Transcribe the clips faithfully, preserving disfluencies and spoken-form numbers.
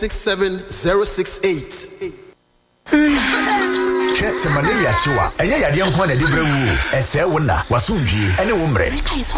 six seven zero six eight. Che se malaria chiwa enye yade nko na de brewu ese wo na wasundwie ene wo mre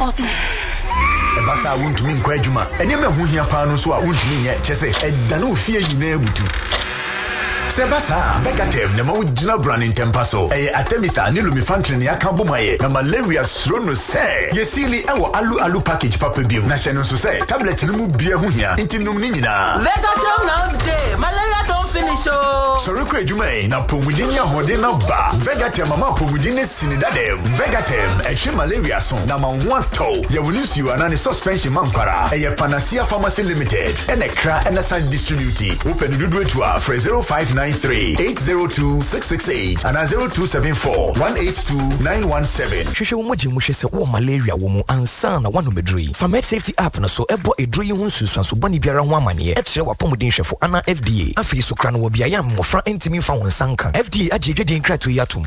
ebasa wontumi nkwa adwuma enye me ho hia pa no so a wontumi nye chese edane ofie nyina ebutu Sebasa Vegatem na mawujina brand in Tempaso e atemita ni lumifantrin ya kambumaye na malaria srono se yesili ewo alu alu package papa biom na hyeno so se tablet ni mu bia ho hia nti num ni nyina Vegatem now day malaria don't finish oh sorry ko adwuma e na pomudin ya hode na ba Vegatem mama pomudin ne sinidadem Vegatem e hwe malaria so na ma wanto ye wonisiu ana ne suspension mankwara e ye Panacea Pharmacy Limited ene kra ene san distribute open dudu etua for zero five nine three eight zero two six six eight and zero two seven four one eight two nine one seven. Hwehwe wo moje muhwe se wo malaria wo mu ansa na wano medrui. Famed Safety app na so ebo edrui ho nsusu so boni biara ho amane e kire wa pomodin hwefo ana F D A. Afi so kra no wo bia ya mmofra entimi fa won sanka. F D A agye dwedin krato yatum.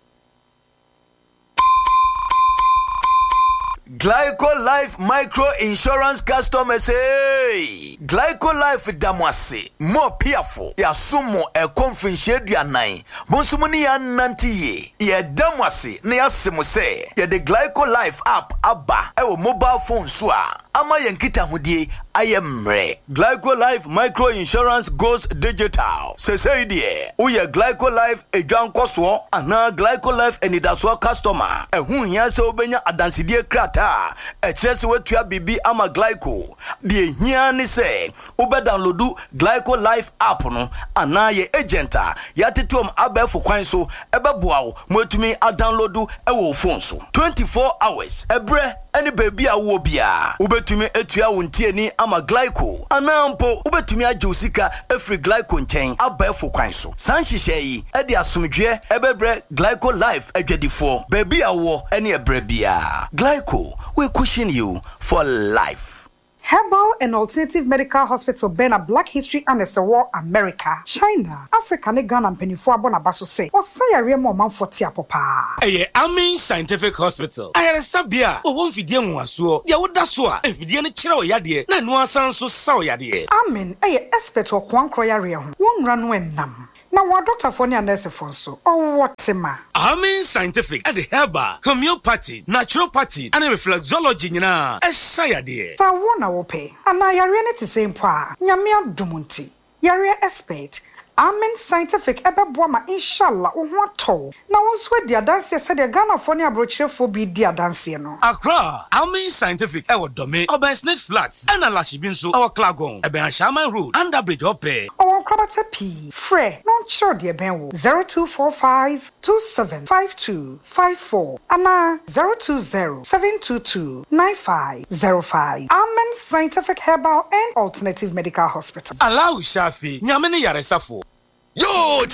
Glyco Life Micro Insurance Customers, hey! Glyco Life Damwase, more piafo, ya sumo e konfinshe duanai, monsumuni ya nantiye, ye Damwase, ne ya simuse, ye de Glyco Life app abba, ewo mobile phone swa, ama yankita hudie, ayemre. Glyco Life Micro Insurance goes digital. Se se die, uye Glyco Life e jan koswo, ana Glyco Life enidaswa customer, e hun yanse obenya adansidie krata. E chese wetua bibi ama Glyco die hia ni se ube downloadu Glyco Life app no ana ye agenta ya tetom abefo kwan so ebeboa wo mwetumi a downloadu e wo phone so twenty-four hours ebre any baby a wo bia ubetumi etua wontie ni ama Glyco ana mpo ubetumi agye usika efri Glyco nchen abefo kwan so san hihye yi e de asomdwe ebebre Glyco Life adwadifo baby a wo ene ebre bia Glyco we cushion you for life. Herbal and Alternative Medical Hospital Bena Black History and War America, China, Africa, ne Ghana and Penifua Bonabaso say, or say a real moment for Tiapopa. Aye, Amin Scientific Hospital. I had a sabia, or one Fidian was so, Yawudaswa, and Fidian Chiro Yadi, Nanua Sanso Sao Yadi. Amin, a expert or Quan Croyaria, one run when nam. Now, what Doctor Fonia Nurse Fonso, or what Sema? Amin Scientific at the Herbal, Homeopathy, Naturopathy, and Reflexology, na, as Sayadi. Sa wona wo pe. Ana yare ne te same pa. Nyame adumunti. Yare expert. Amen Scientific ebeboa ma inshallah wo ho ato. Na wonso adi adanse se de Ghana fo ne abrochirefo bi di adanse no. Accra, Amin Scientific ewo dome, Obersnet Flats, and Alashibinso, our Klagon, Eben Shaman Road, Underbridge Ope. O krabata p. Fre, non chiro de ben wo zero two four five two seven five two five four. Ana zero two zero seven two two nine five zero five. Amen Scientific Herbal and Alternative Medical Hospital. Allow Shafi, Nyamene Yaresafo. Yo,